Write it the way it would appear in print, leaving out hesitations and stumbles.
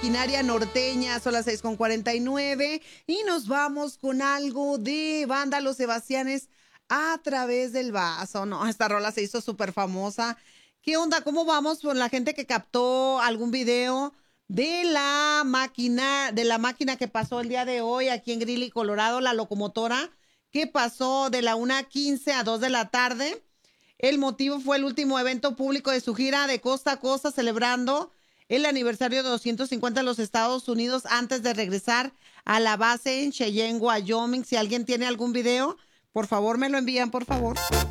maquinaria norteña, son las 6:49 y nos vamos con algo de Banda Los Sebastianes a través del vaso. No, esta rola se hizo súper famosa. ¿Qué onda? ¿Cómo vamos con la gente que captó algún video de la máquina que pasó el día de hoy aquí en Greeley, Colorado, la locomotora que pasó de la 1:15 a 2 de la tarde? El motivo fue el último evento público de su gira de costa a costa, celebrando el aniversario de 250 de los Estados Unidos antes de regresar a la base en Cheyenne, Wyoming. Si alguien tiene algún video, por favor me lo envían, por favor.